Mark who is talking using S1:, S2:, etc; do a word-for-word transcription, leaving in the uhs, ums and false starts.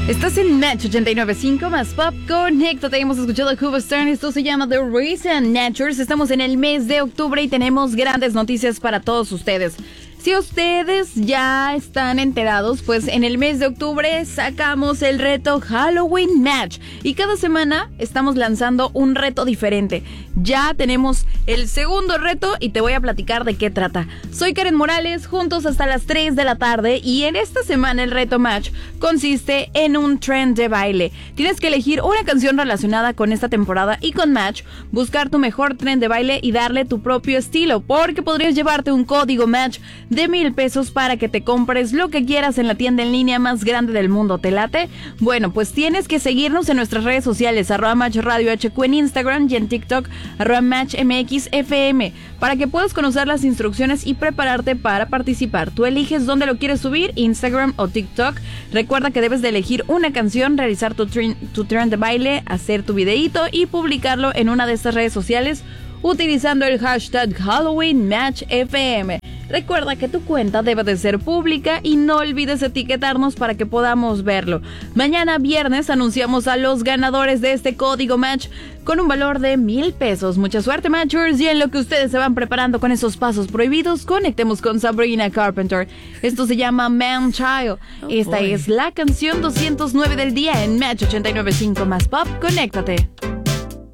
S1: Estás en Match ochenta y nueve punto cinco más Pop. Conéctate, hemos escuchado a Cuba Stern. Esto se llama The Reason Natures. Estamos en el mes de octubre y tenemos grandes noticias para todos ustedes. Si ustedes ya están enterados, pues en el mes de octubre sacamos el reto Halloween Match y cada semana estamos lanzando un reto diferente. Ya tenemos el segundo reto y te voy a platicar de qué trata. Soy Karen Morales, juntos hasta las tres de la tarde, y en esta semana el reto Match consiste en un trend de baile. Tienes que elegir una canción relacionada con esta temporada y con Match buscar tu mejor trend de baile y darle tu propio estilo, porque podrías llevarte un código Match de mil pesos para que te compres lo que quieras en la tienda en línea más grande del mundo. ¿Te late? Bueno, pues tienes que seguirnos en nuestras redes sociales, arroba Match Radio H Q en Instagram y en TikTok, arroba Match M X F M, para que puedas conocer las instrucciones y prepararte para participar. Tú eliges dónde lo quieres subir, Instagram o TikTok. Recuerda que debes de elegir una canción, realizar tu, trin, tu trend de baile, hacer tu videíto y publicarlo en una de estas redes sociales utilizando el hashtag Halloween Match F M. Recuerda que tu cuenta debe de ser pública y no olvides etiquetarnos para que podamos verlo. Mañana viernes anunciamos a los ganadores de este código Match con un valor de mil pesos. Mucha suerte, Matchers, y en lo que ustedes se van preparando con esos pasos prohibidos, conectemos con Sabrina Carpenter. Esto se llama Man Child. Oh, Esta boy. es la canción doscientos nueve del día en Match ochenta y nueve punto cinco más Pop. Conéctate.